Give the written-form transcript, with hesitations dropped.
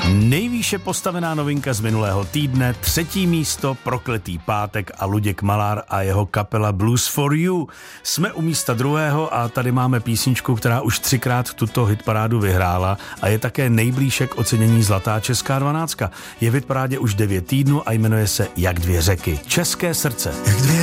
Nejvýše postavená novinka z minulého týdne, 3. místo, Prokletý pátek a Luděk Malár a jeho kapela Blues for You. Jsme u místa 2. a tady máme písničku, která už 3krát tuto hitparádu vyhrála a je také nejblíže k ocenění Zlatá česká 12. Je v hitparádě už 9 týdnů a jmenuje se Jak dvě řeky. České srdce. Jak dvě